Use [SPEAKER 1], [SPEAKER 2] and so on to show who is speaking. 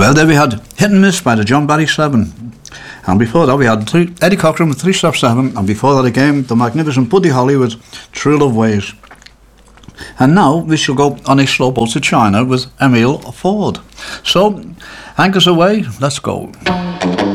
[SPEAKER 1] Well, there we had Hit and Miss by the John Barry 7. And before that we had Eddie Cochran with 3 Step 7. And before that again, the magnificent Buddy Holly with True Love Ways. And now we shall go on a slow boat to China with Emile Ford. So, anchors away, let's go.